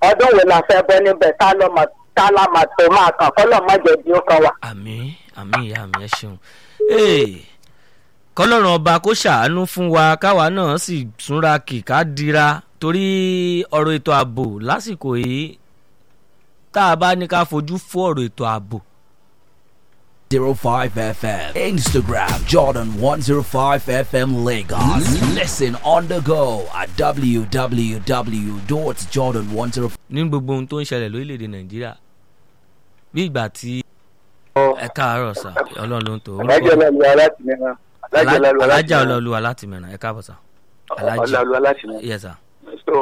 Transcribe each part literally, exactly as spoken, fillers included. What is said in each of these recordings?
ọdún wo la fẹ́ bọ́ níbẹ̀ tá lọ́mọ tá lámà tó máa kàn kọ́ lọ́mọ jẹ̀bi ó kan wà. àmín àmín ìyá mi ẹ ṣeun. kọ́lọ́run ọba kó ṣàánú fún wa káwa náà sì súnra kì ká dira torí ọ̀rọ̀ ètò ààbò lásìkò yìí tá a bá ní ká fojú fún ọ̀rọ̀ ètò ààbò. zero five F M Instagram Jordan one oh five F M Lagos. Listen on the go at w w w dot jordan one oh five. ní gbogbo ohun tó ń ṣẹlẹ̀ lórílẹ̀‐èdè nàìjíríà bí ìgbà tí ẹ káàárọ̀ sà ọlọ́run ló ń tó. alájà ọlọ́lu alátìmẹ́ràn. alájà ọlọ́lu alátìmẹ́ràn ẹ káàbọ̀ sà. ọlọ́lu alátìmẹ́ràn. yes sà. so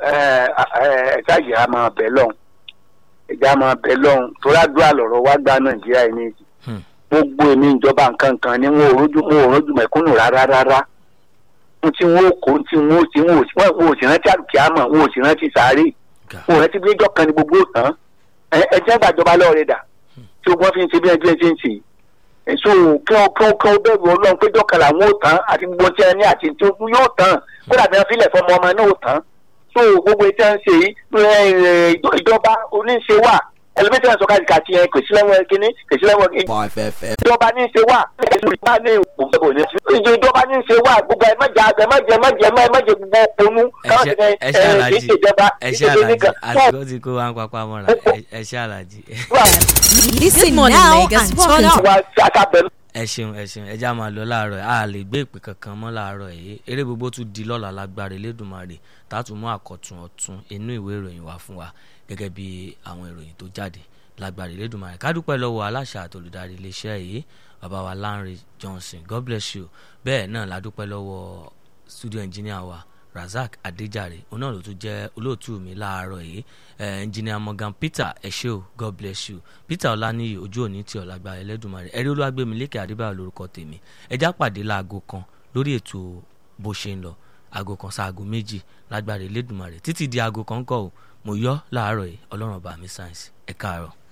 ẹ̀ka yìí a máa bẹ̀ lọ́hùn ẹ̀ka máa bẹ̀ lọ́hùn tó ládùúgbò àlọ́rọ̀ wá gbá nàìjíríà yìí ní gbogbo èmi ìjọba nǹkan kan ni wọn ò rójú wọn ò rójú mẹ̀kúnnù rárá rárá ohun tí wọn ò kó tí wọn ò tí wọn ò sì rántí àlùkìámọ̀ wọn ò sì rántí sàárè wọn ò rántí bí ẹjọ́ kan ní gbogbo tán ẹjẹ́ gbàjọba lọ́ọ̀rẹ́ dà tí wọ́n fi ń ṣe bí ẹjọ́ ẹjẹ́ ń ṣe èso kí wọ́n kí wọ́n kí wọ́n bẹ̀rù ọlọ́run péjọ́ kan làwọn ò tán àti gbogbo tí ẹni àti tí ó yóò tán kódà bí wọ́n filẹ̀ fọmọ ọmọ náà ò tán so gbogbo ẹjẹ́ ń ṣe ìjọba oníṣe wà ẹlẹ́mẹ̀tì náà sọ ká ìka tiẹ̀ kò sí lẹ́wọ̀n kínní kò sí lẹ́wọ̀n kínní. ìjọba ní í ṣe wà ìjọba ní ìjọba ní í ṣe wà gbogbo ẹ mẹ́jẹ àgbẹ̀ mẹ́jẹ mẹ́jẹ mẹ́jẹ gbogbo onú. ẹ ṣe àlàjì ẹ ṣe àlàjì àtìkọ́ ti kó wa ń papá mọ́ra ẹ ṣe àlàjì. Listen now and turn up. ẹ ṣeun ẹ ṣeun ẹ já máa lọ láàárọ̀ a lè gbé ìpè kankan mọ́ láàárọ̀ yìí eré gbogbo tún di lọ́la lágbára Elédùmarè tààtún mú àkọ́tún ọ̀tún inú ìwé ìròyìn wá fún wa gẹ́gẹ́ bí àwọn ìròyìn tó jáde lágbára Elédùmarè ká dúpẹ́ lọ́wọ́ aláṣà àtolùdarí iléeṣẹ́ yìí bàbá wa Lanre Johnson God bless you bẹ́ẹ̀ náà la dúpẹ́ lọ́wọ́ studio engineer wa Razak Adéjàre òun náà ló tún jẹ́ olóòtú mi láàárọ̀ yìí engineer Morgan Peter ẹ ṣé o God bless you Peter Ọláníyì ojú òní tí ọ̀làgbà Ẹlẹ́dùmarè ẹ̀rí Olúwagbémilékè Adébáyọ̀ lórúkọ tèmi ẹjá pàdé láago kan lórí ètò bó ṣe ń lọ aago kan sáago méjì lágbára Elédùmarè títí di aago kan kọ́ ò mo yọ láàárọ̀ yìí ọlọ́run ọba mi sáyẹ́nsì ẹ káàárọ̀.